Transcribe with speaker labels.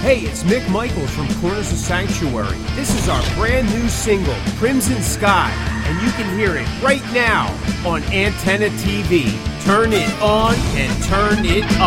Speaker 1: Hey, it's Mick Michaels from Corners of Sanctuary. This is our brand new single, Crimson Sky, and you can hear it right now on Antenna TV. Turn it on and turn it up.